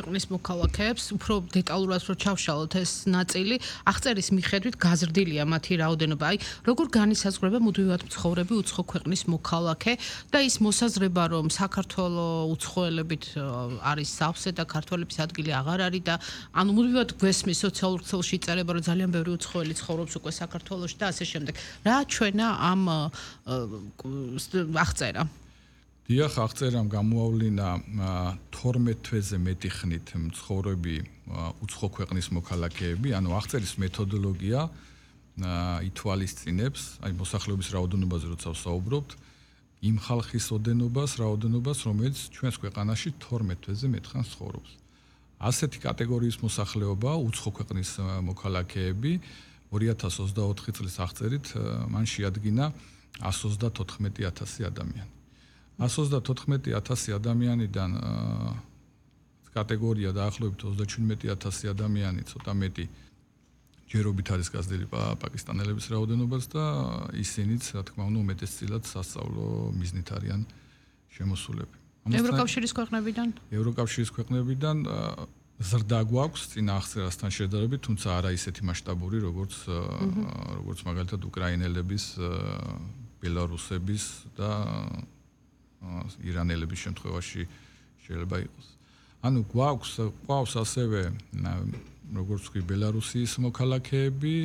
ქვეყნის მოქალაქეებს, უფრო დეტალურად რო ჩავშალოთ ეს ნაწილი, აღწერის მიხედვით გაზრდილია მათი რაოდენობა. აი, როგორ განისაზღვრება მუდმივად მცხოვრები უცხო ქვეყნის მოქალაქე და ის მოსაზრება, რომ საქართველოს უცხოელებით არის სავსე და ქართველების ადგილი აღარ არის და ანუ მუდმივად გვესმის სოციალურ ქსელში იწერება, რომ ძალიან ბევრი უცხოელი ცხოვრობს უკვე საქართველოში და ასე შემდეგ. რა ჩვენა ამ აღწერა? დიახ, აღწერამ გამოავლინა 12 თვეზე მეტი ხნით მცხოვრები უცხო ქვეყნის მოქალაქეები, ანუ აღწერის მეთოდოლოგია ითვალისწინებს, აი მოსახლეობის რაოდენობაზე როცა ვსაუბრობთ, იმ ხალხის რაოდენობას, რომელიც ჩვენს ქვეყანაში 12 თვეზე მეტ ხანს ცხოვრობს. ასეთი კატეგორიის მოსახლეობა, უცხო ქვეყნის მოქალაქეები 2024 წლის აღწერით მან შეადგინა 134,000 ადამიანი. 134,000 ადამიანიდან კატეგორია დაახლოებით 37,000 ადამიანი, ცოტა მეტი ჯერობით არის გაზრდილი პაკისტანელების რაოდენობას და ისინიც, რა თქმა უნდა, უმეტესწილად სასწავლო მიზნით არიან შემოსულები. ევროკავშირის ქვეყნებიდან? ევროკავშირის ქვეყნებიდან ზრდა გვაქვს წინა აღწერასთან შედარებით, თუმცა არა ისეთი მასშტაბური, როგორც მაგალითად უკრაინელების, ბელარუსების და ირანელების შემთხვევაში შეიძლება იყოს. ანუ გვაქვს ასევე როგორც ვთქვი, ბელარუსის მოქალაქეები,